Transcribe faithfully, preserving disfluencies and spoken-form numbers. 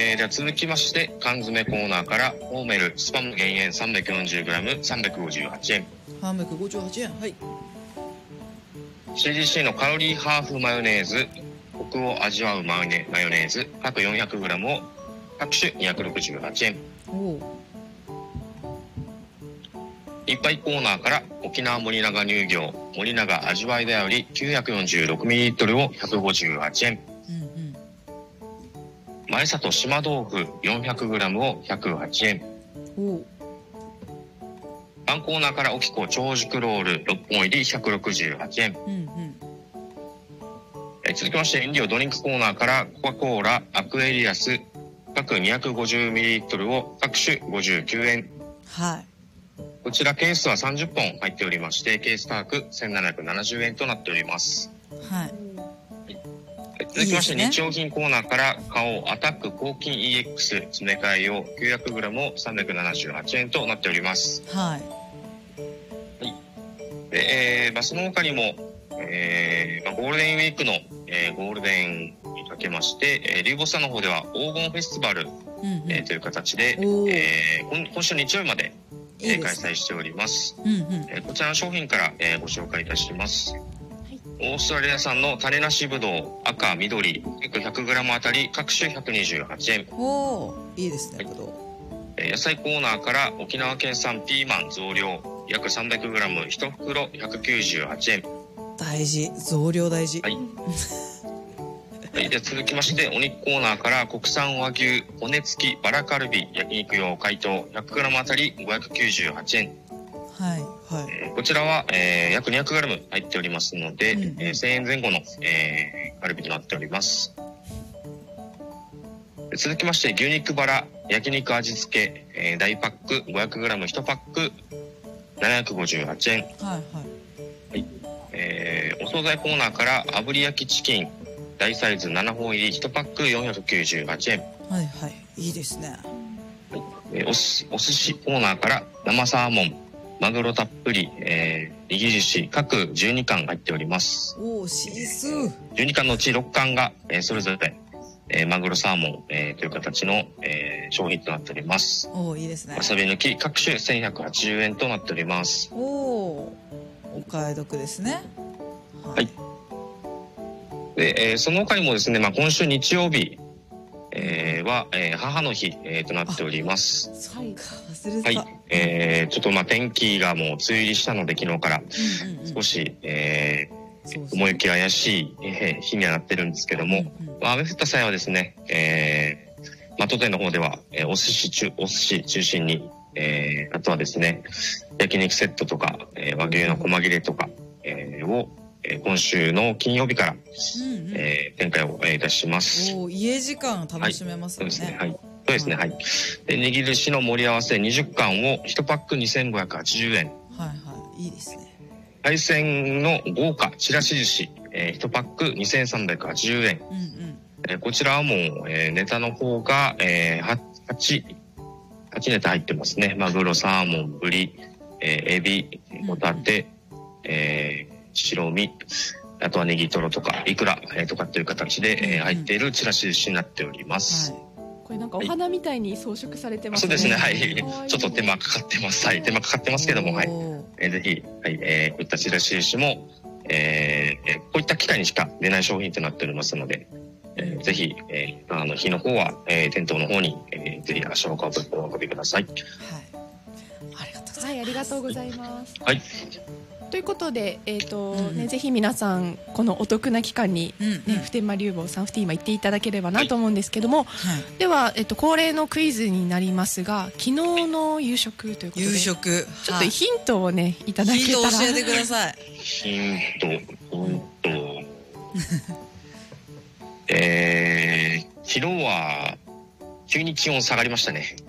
えー、では続きまして缶詰コーナーからホーメルスパム減塩 さんびゃくよんじゅうグラム さんびゃくごじゅうはちえん、 さんびゃくごじゅうはちえん。はい。 シージーシー のカロリーハーフマヨネーズ、コクを味わうマヨネーズ各 よんひゃくグラム を各種にひゃくろくじゅうはちえん。 おいっぱいコーナーから沖縄森永乳業森永味わいだより きゅうひゃくよんじゅうろくミリリットル をひゃくごじゅうはちえん。 うんうん。 前里島豆腐 よんひゃくグラム をひゃくはちえん。 おパンコーナーからオキコ長熟ロールろっぽん入りひゃくろくじゅうはちえん。 うんうん。 え続きまして飲料ドリンクコーナーからコカ・コーラアクエリアス各 にひゃくごじゅうミリリットル を各種ごじゅうきゅうえん。 はい。 こちらケースはさんじゅっぽん入っておりましてケース価格せんななひゃくななじゅうえんとなっております。 はい。 続きましていいですね、 日用品コーナーから花王アタック抗菌 イーエックス 詰め替え用 きゅうひゃくグラム をさんびゃくななじゅうはちえんとなっております。 はい。 で、えーまあ、その他にも、えーまあ、ゴールデンウィークの、えー、ゴールデンにかけまして、えー、リューボスターの方では黄金フェスティバル、 うんうん、 えー、という形で、えー、今, 今週日曜日までいい、ね、開催しております。 うんうん、 えー、こちらの商品から、えー、ご紹介いたします。はい、オーストラリア産の種なしぶどう赤緑約 ひゃくグラム あたり各種ひゃくにじゅうはちえん。 おー、いいですね、ぶどう。 野菜コーナーから沖縄県産ピーマン増量約 さんびゃくグラムいち 袋ひゃくきゅうじゅうはちえん。 大事、増量大事。 はい。はい、で続きましてお肉コーナーから国産和牛骨付きバラカルビ焼肉用解凍 ひゃくグラム あたりごひゃくきゅうじゅうはちえん。 はいはい。 えー、こちらは、えー、約にひゃくグラム 入っておりますので、うんえー、せんえんぜん後の、えー、カルビとなっております。続きまして牛肉バラ焼肉味付け、えー、大パック ごひゃくグラムいち パックななひゃくごじゅうはちえん。はいはい。はい、えー、お惣菜コーナーから炙り焼きチキン大サイズななほん入りいちパックよんひゃくきゅうじゅうはちえん。 はいはい。いいですね。 はい、えー、おすお寿司コーナーから生サーモンマグロたっぷり、えー、握り寿司各じゅうにかん入っております。 おー、シースじゅうにかんのうちろっかんが、えー、それぞれえー、マグロサーモン、えー、という形の、えー、商品となっております。 おー、いいですね。 わさび抜き各種せんひゃくはちじゅうえんとなっております。 おお、お買い得ですね。 はい。はい、で、えー、その他にもですね、まあ、今週日曜日、えー、は、えー、母の日、えー、となっております。 そうか、忘れてた。 はい。えー、ちょっとまあ天気がもう梅雨入りしたので昨日から、うんうんうん、少し、えー雲行き怪しい、えー、日にはなってるんですけども、うんうんまあ、雨降った際はですね、えー、まあ、当店の方では、えー、お寿司中、お寿司中心に、えー、あとはですね、焼肉セットとか、えー、和牛の細切れとか、えー、を、えー、今週の金曜日から、うんうんえー、展開を、えー、いたします。 おー、家時間楽しめますよね。 はい、そうですね。はい。そうですね。はい。で、握り寿司の盛り合わせにじゅっかんをいちパックにせんごひゃくはちじゅうえん。 はいはい。いいですね。 海鮮の豪華ちらし寿司、えー、いちパックにせんさんびゃくはちじゅうえん。うんうんえー、こちらはもう、えー、ネタの方が、えー、はち、はちネタ入ってますね。マグロ、サーモン、ブリ、えー、エビ、ホタテ、うんうんえー、白身、あとはネギトロとかイクラ、えー、とかっていう形で、うんうんえー、入っているちらし寿司になっております。はいこれなんかお花みたいに装飾されてますね。はい、そうですね。はい。ちょっと手間かかってます。はい。手間かかってますけども、はい。えー、ぜひ、はい。えー、こういったちらし寿司も、えー、こういった機会にしか出ない商品となっておりますので、えー、ぜひ、えー、あの日の方は、えー、店頭の方に、えー、ぜひ足をお運びください。 はい。 ありがとうございます。 はい。 ということで、えーとうんね、ぜひ皆さんこのお得な期間に、ねうんうん、普天間流房さんふてぃま行っていただければなと思うんですけども、はい、では、えーと、恒例のクイズになりますが昨日の夕食ということで夕食ちょっとヒントをねいただけたらヒント教えてください。 ヒントヒントえー、昨日は急に気温下がりましたね。